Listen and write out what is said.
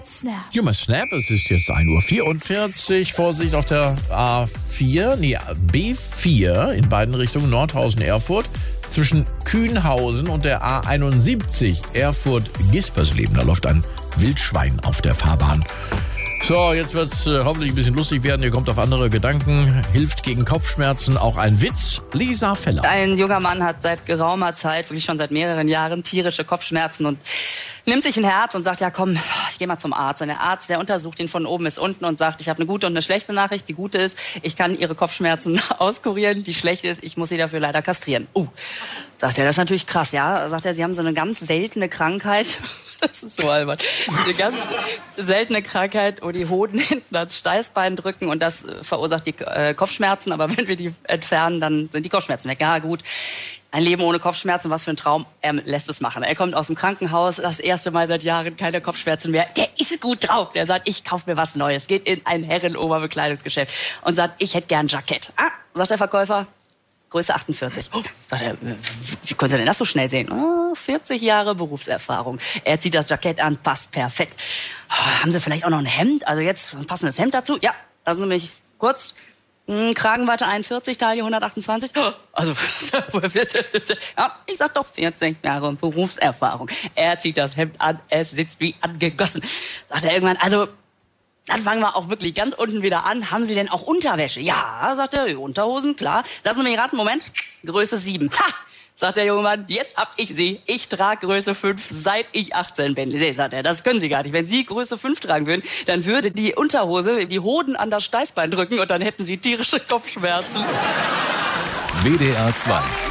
Human Snap, es ist jetzt 1:44 Uhr. Vorsicht auf der B4 in beiden Richtungen, Nordhausen-Erfurt. Zwischen Kühnhausen und der A71 Erfurt-Gispersleben. Da läuft ein Wildschwein auf der Fahrbahn. So, jetzt wird's hoffentlich ein bisschen lustig werden. Ihr kommt auf andere Gedanken. Hilft gegen Kopfschmerzen auch ein Witz. Lisa Feller. Ein junger Mann hat seit geraumer Zeit, wirklich schon seit mehreren Jahren, tierische Kopfschmerzen und nimmt sich ein Herz und sagt, ja komm, ich gehe mal zum Arzt. Und der Arzt, der untersucht ihn von oben bis unten und sagt, ich habe eine gute und eine schlechte Nachricht. Die gute ist, ich kann Ihre Kopfschmerzen auskurieren. Die schlechte ist, ich muss Sie dafür leider kastrieren. Sagt er, das ist natürlich krass, ja. Sagt er, Sie haben so eine ganz seltene Krankheit. Das ist so albern. Eine ganz seltene Krankheit, wo die Hoden hinten ans Steißbein drücken und das verursacht die Kopfschmerzen. Aber wenn wir die entfernen, dann sind die Kopfschmerzen weg. Ja, gut. Ein Leben ohne Kopfschmerzen, was für ein Traum. Er lässt es machen. Er kommt aus dem Krankenhaus, das erste Mal seit Jahren keine Kopfschmerzen mehr. Der ist gut drauf. Der sagt, ich kaufe mir was Neues. Geht in ein Herrenoberbekleidungsgeschäft und sagt, ich hätte gern ein Jackett. Sagt der Verkäufer, Größe 48. Sagt er, wie können Sie denn das so schnell sehen? 40 Jahre Berufserfahrung. Er zieht das Jackett an, passt perfekt. Haben Sie vielleicht auch noch ein Hemd? Also jetzt ein passendes Hemd dazu? Ja, lassen Sie mich kurz. Kragenweite 41, Taille 128. Also, ja, ich sag doch 40 Jahre Berufserfahrung. Er zieht das Hemd an, es sitzt wie angegossen. Sagt er irgendwann, also, dann fangen wir auch wirklich ganz unten wieder an. Haben Sie denn auch Unterwäsche? Ja, sagt er, Unterhosen, klar. Lassen Sie mich raten, Moment. Größe 7. Ha! Sagt der junge Mann, jetzt hab ich sie. Ich trage Größe 5, seit ich 18 bin. Nee, sagt er, das können Sie gar nicht. Wenn Sie Größe 5 tragen würden, dann würde die Unterhose die Hoden an das Steißbein drücken und dann hätten Sie tierische Kopfschmerzen. WDR 2